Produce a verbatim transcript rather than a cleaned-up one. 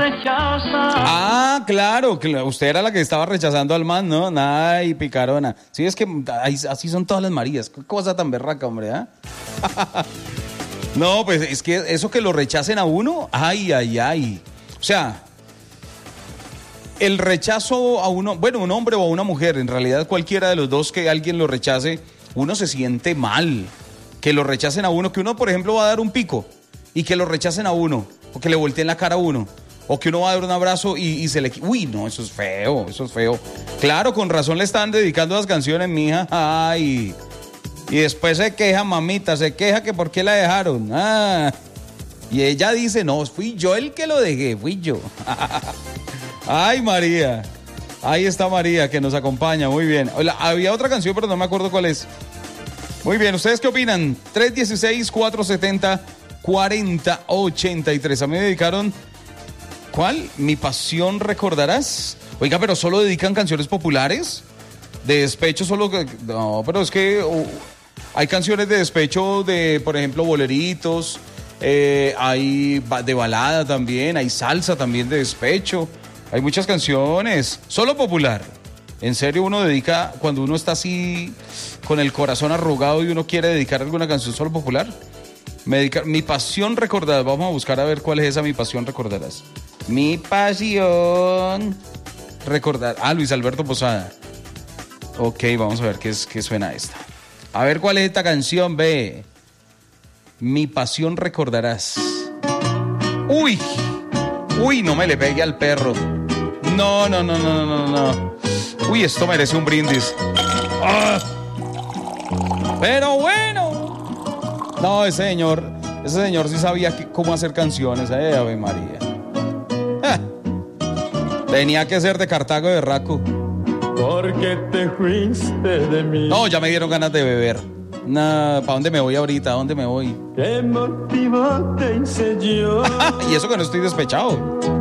Ah, claro, que usted era la que estaba rechazando al man, ¿no? Ay, picarona. Sí, es que ay, así son todas las Marías. Qué cosa tan berraca, hombre, ¿eh? No, pues es que eso que lo rechacen a uno, ay, ay, ay. O sea, el rechazo a uno, bueno, un hombre o a una mujer, en realidad cualquiera de los dos que alguien lo rechace, uno se siente mal. Que lo rechacen a uno, que uno, por ejemplo, va a dar un pico y que lo rechacen a uno, o que le volteen la cara a uno. O que uno va a dar un abrazo y, y se le... Uy, no, eso es feo, eso es feo. Claro, con razón le están dedicando las canciones, mija. Ay. Y después se queja, mamita, se queja que por qué la dejaron. Ah. Y ella dice, no, fui yo el que lo dejé, fui yo. Ay, María. Ahí está María, que nos acompaña, muy bien. Hola, había otra canción, pero no me acuerdo cuál es. Muy bien, ¿ustedes qué opinan? tres uno seis, cuatro siete cero, cuatro cero ocho tres. A mí me dedicaron... ¿Cuál? ¿Mi pasión recordarás? Oiga, pero ¿solo dedican canciones populares? ¿De despecho solo? No, pero es que uh, hay canciones de despecho de, por ejemplo, boleritos, eh, hay de balada también, hay salsa también de despecho, hay muchas canciones, solo popular. ¿En serio uno dedica, cuando uno está así con el corazón arrugado y uno quiere dedicar alguna canción solo popular? Me dedica, mi pasión recordarás, vamos a buscar a ver cuál es esa mi pasión recordarás. Mi pasión recordar. Ah, Luis Alberto Posada. Ok, vamos a ver qué, es, qué suena esta. A ver cuál es esta canción, ve. Mi pasión recordarás. Uy, uy, no me le pegue al perro. No, no, no, no, no, no. Uy, esto merece un brindis. ¡Ah! Pero bueno. No, ese señor, ese señor sí sabía que, cómo hacer canciones, eh, Ave María. Tenía que ser de Cartago de Raco. Porque te fuiste de mí. No, ya me dieron ganas de beber. Nah, ¿para dónde me voy ahorita? ¿A dónde me voy? ¿Qué motivo te hice yo? Y eso que no estoy despechado.